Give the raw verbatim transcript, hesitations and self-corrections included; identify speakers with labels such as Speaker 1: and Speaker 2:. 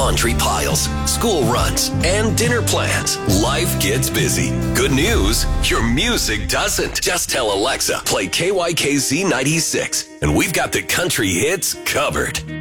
Speaker 1: laundry piles, school runs, and dinner plans. Life gets busy. Good news, your music doesn't. Just tell Alexa, play K Y K Z ninety-six, and we've got the country hits covered.